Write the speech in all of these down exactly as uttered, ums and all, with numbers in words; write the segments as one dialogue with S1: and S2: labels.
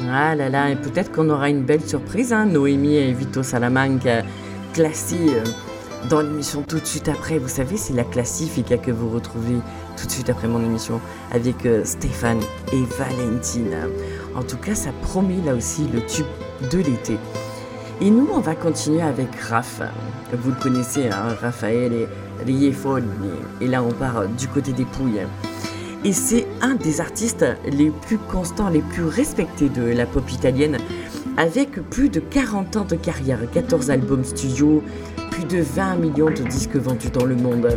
S1: Ah là là, et peut-être qu'on aura une belle surprise, hein, Noémie et Vito Salamanca, classés euh, dans l'émission tout de suite après. Vous savez, c'est la Classifica que vous retrouvez tout de suite après mon émission avec euh, Stéphane et Valentine. En tout cas, ça promet là aussi le tube de l'été. Et nous, on va continuer avec Raph. Vous le connaissez, hein, Raphaël et Riefoli. Et là, on part du côté des Pouilles. Et c'est un des artistes les plus constants, les plus respectés de la pop italienne, avec plus de quarante ans de carrière, quatorze albums studio, plus de vingt millions de disques vendus dans le monde.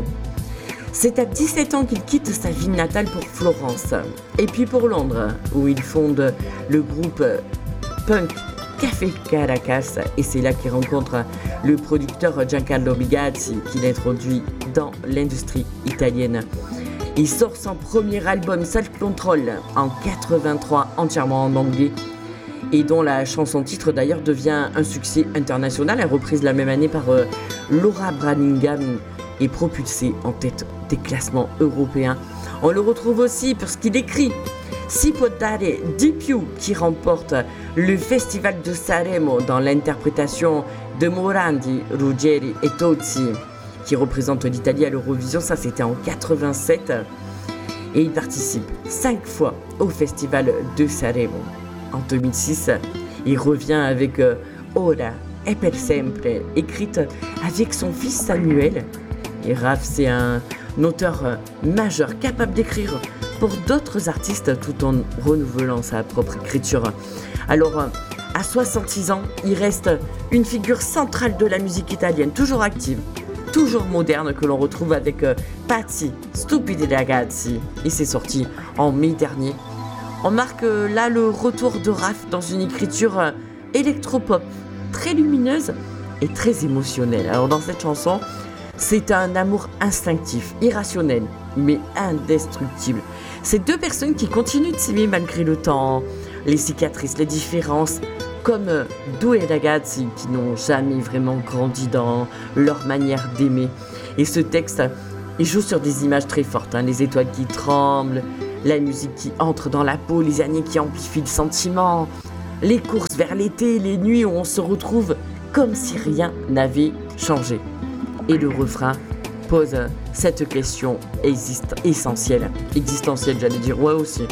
S1: C'est à dix-sept ans qu'il quitte sa ville natale pour Florence, et puis pour Londres, où il fonde le groupe punk Café Caracas, et c'est là qu'il rencontre le producteur Giancarlo Bigazzi, qui l'introduit dans l'industrie italienne. Il sort son premier album Self Control en quatre-vingt-trois, entièrement en anglais, et dont la chanson-titre d'ailleurs devient un succès international. Elle est reprise la même année par euh, Laura Branigan et propulsée en tête des classements européens. On le retrouve aussi pour ce qu'il écrit Si può dare di più, qui remporte le Festival de Sanremo dans l'interprétation de Morandi, Ruggeri et Tozzi, qui représente l'Italie à l'Eurovision. Ça, c'était en quatre-vingt-sept. Et il participe cinq fois au Festival de Sanremo. En deux mille six, il revient avec euh, Ora e per sempre, écrite avec son fils Samuel. Et Raph, c'est un auteur euh, majeur, capable d'écrire pour d'autres artistes tout en renouvelant sa propre écriture. Alors, euh, à soixante-six ans, il reste une figure centrale de la musique italienne, toujours active, toujours moderne, que l'on retrouve avec euh, Pazzi, Stupidi Ragazzi. Et c'est sorti en mai dernier. On marque euh, là le retour de Raph dans une écriture euh, électropop, très lumineuse et très émotionnelle. Alors dans cette chanson, c'est un amour instinctif, irrationnel, mais indestructible. C'est deux personnes qui continuent de s'aimer malgré le temps, les cicatrices, les différences, comme euh, Due Ragazzi qui n'ont jamais vraiment grandi dans leur manière d'aimer. Et ce texte, il joue sur des images très fortes, hein, les étoiles qui tremblent, la musique qui entre dans la peau, les années qui amplifient le sentiment, les courses vers l'été, les nuits où on se retrouve comme si rien n'avait changé. Et le refrain pose cette question existe, essentielle, existentielle, j'allais dire, ouais aussi.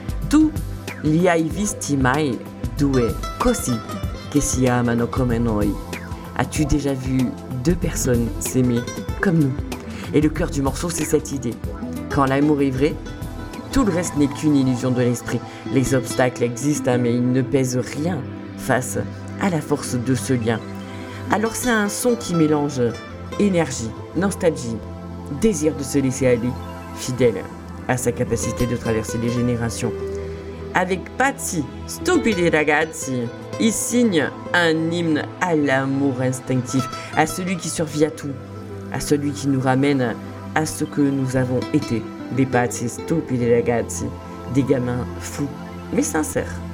S1: Tu li hai visti mai due così che si amano come noi? As-tu déjà vu deux personnes s'aimer comme nous? Et le cœur du morceau, c'est cette idée. Quand l'amour est vrai, tout le reste n'est qu'une illusion de l'esprit. Les obstacles existent, hein, mais ils ne pèsent rien face à la force de ce lien. Alors c'est un son qui mélange énergie, nostalgie, désir de se laisser aller, fidèle à sa capacité de traverser les générations. Avec Pazzi, Stupidi Ragazzi, il signe un hymne à l'amour instinctif, à celui qui survit à tout, à celui qui nous ramène à ce que nous avons été. Des Pazzi, Stupidi Ragazzi, des gamins fous mais sincères.